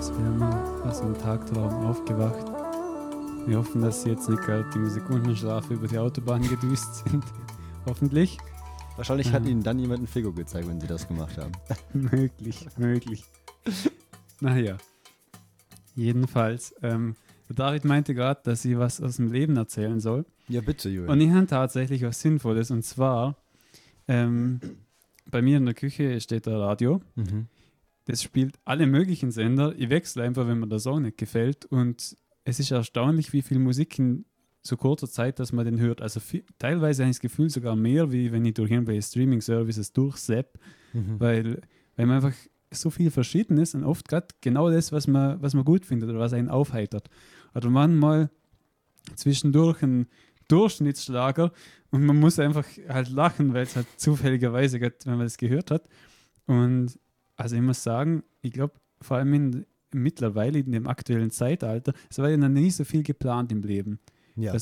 Also wir haben aus einem Tagtraum aufgewacht. Wir hoffen, dass Sie jetzt nicht gerade im Sekundenschlaf über die Autobahn gedüst sind. Hoffentlich. Wahrscheinlich hat Ihnen dann jemand ein Figo gezeigt, wenn Sie das gemacht haben. Möglich. Naja. Jedenfalls. Der David meinte gerade, dass ich was aus dem Leben erzählen soll. Ja, bitte, Julian. Und ich habe tatsächlich was Sinnvolles. Und zwar, bei mir in der Küche steht ein Radio. Mhm. Das spielt alle möglichen Sender. Ich wechsle einfach, wenn mir der Song nicht gefällt. Und es ist erstaunlich, wie viel Musik in so kurzer Zeit, dass man den hört. Also teilweise habe ich das Gefühl sogar mehr, wie wenn ich durch irgendwelche Streaming-Services durchsepp. Weil man einfach so viel Verschiedenes und oft gerade genau das, was man gut findet oder was einen aufheitert. Oder manchmal zwischendurch ein Durchschnittsschlager und man muss einfach halt lachen, weil es halt zufälligerweise, grad, wenn man das gehört hat. Und also ich muss sagen, ich glaube, vor allem mittlerweile in dem aktuellen Zeitalter, es war ja noch nie so viel geplant im Leben. Ja.